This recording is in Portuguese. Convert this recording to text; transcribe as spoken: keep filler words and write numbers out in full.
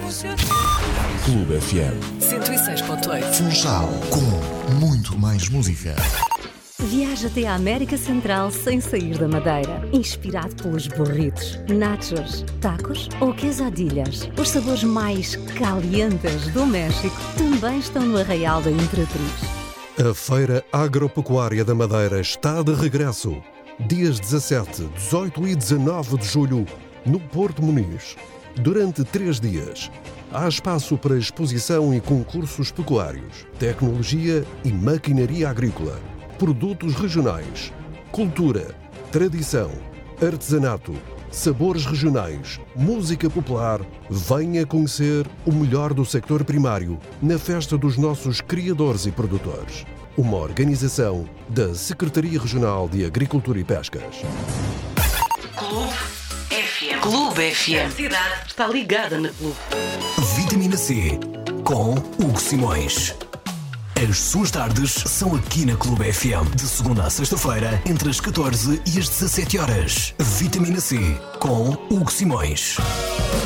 Clube F M cento e seis ponto oito. Funchal, com muito mais música. Viaja até à América Central sem sair da Madeira. Inspirado pelos burritos, nachos, tacos ou quesadillas. Os sabores mais calientes do México também estão no Arraial da Imperatriz. A Feira Agropecuária da Madeira está de regresso. Dias dezassete, dezoito e dezanove de julho, no Porto Muniz. Durante três dias, há espaço para exposição e concursos pecuários, tecnologia e maquinaria agrícola, produtos regionais, cultura, tradição, artesanato, sabores regionais, música popular. Venha conhecer o melhor do sector primário na Festa dos Nossos Criadores e Produtores. Uma organização da Secretaria Regional de Agricultura e Pescas. Clube F M. Clube F M. A cidade está ligada na Clube. Vitamina C, com Hugo Simões. As suas tardes são aqui na Clube F M, de segunda a sexta-feira, entre as catorze e as dezassete horas. Vitamina C, com Hugo Simões.